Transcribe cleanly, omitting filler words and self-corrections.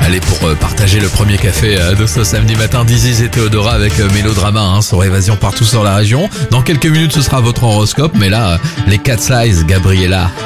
Allez, pour partager le premier café de ce samedi matin, Dizzy et Théodora avec Mélodrama sur Évasion partout sur la région. Dans quelques minutes, ce sera votre horoscope, mais là, les Cat Size, Gabriella.